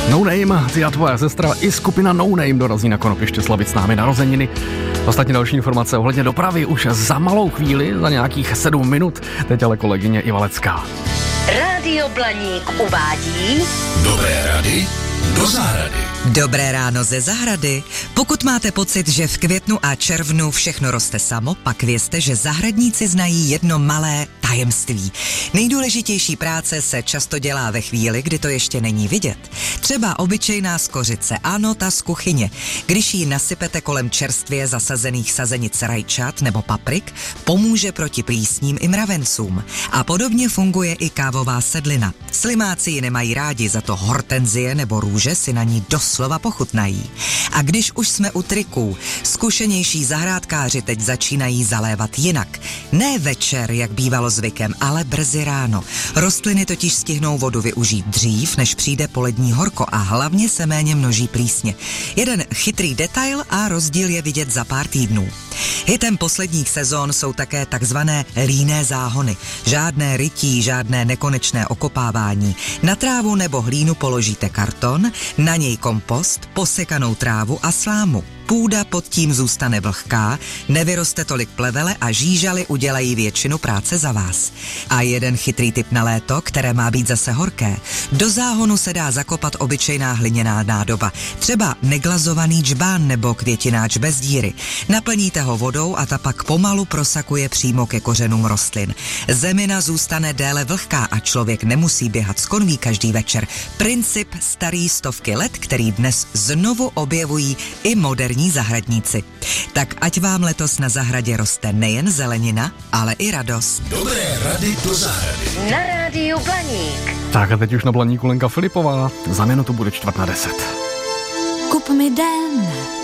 No Name, ty a tvoje sestra i skupina No Name dorazí na Konopiště slavit s námi narozeniny. Ostatně další informace ohledně dopravy už za malou chvíli, za nějakých 7 minut. Teď ale kolegyně Iva Lecká. Rádio Blaník uvádí Dobré rady do zahrady. Dobré ráno ze zahrady. Pokud máte pocit, že v květnu a červnu všechno roste samo, pak vězte, že zahradníci znají jedno malé tajemství. Nejdůležitější práce se často dělá ve chvíli, kdy to ještě není vidět. Třeba obyčejná skořice, ano, ta z kuchyně. Když ji nasypete kolem čerstvě zasazených sazenic rajčat nebo paprik, pomůže proti plísním i mravencům. A podobně funguje i kávová sedlina. Slimáci ji nemají rádi, za to hortenzie nebo růže si na ní doslova pochutnají. A když už jsme u triků, zkušenější zahrádkáři teď začínají zalévat jinak. Ne večer, jak bývalo zvykem, ale brzy ráno. Rostliny totiž stihnou vodu využít dřív, než přijde polední horko a hlavně se méně množí plísně. Jeden chytrý detail a rozdíl je vidět za pár týdnů. Hitem posledních sezón jsou také takzvané líné záhony. Žádné rytí, žádné nekonečné okopávání. Na trávu nebo hlínu položíte karton, na něj kompost, posekanou trávu a slámu. Půda pod tím zůstane vlhká, nevyroste tolik plevele a žížaly udělají většinu práce za vás. A jeden chytrý tip na léto, které má být zase horké. Do záhonu se dá zakopat obyčejná hliněná nádoba, třeba neglazovaný džbán nebo květináč bez díry. Naplníte ho vodou a ta pak pomalu prosakuje přímo ke kořenům rostlin. Zemina zůstane déle vlhká a člověk nemusí běhat z konví každý večer. Princip starý stovky let, který dnes znovu objevují i moderní zahradníci. Tak ať vám letos na zahradě roste nejen zelenina, ale i radost. Dobré rady do zahrady. na Rádiu Blaník. Tak a teď už na Blaníku Lenka Filipová. Za minutu bude 9:45. Kup mi den